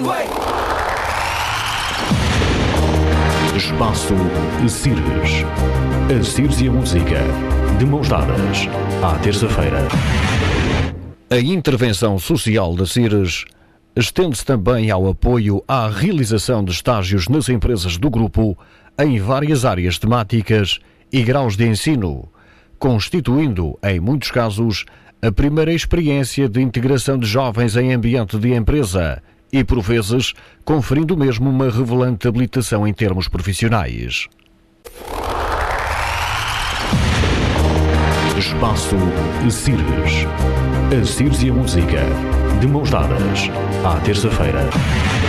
Espaço Cires. A Cires e a música, de mãos dadas, à terça-feira. A intervenção social da Cires estende-se também ao apoio à realização de estágios nas empresas do grupo em várias áreas temáticas e graus de ensino, constituindo, em muitos casos, a primeira experiência de integração de jovens em ambiente de empresa e, por vezes, conferindo mesmo uma revelante habilitação em termos profissionais. Espaço Cires. A Cires e a música, de mãos dadas, à terça-feira.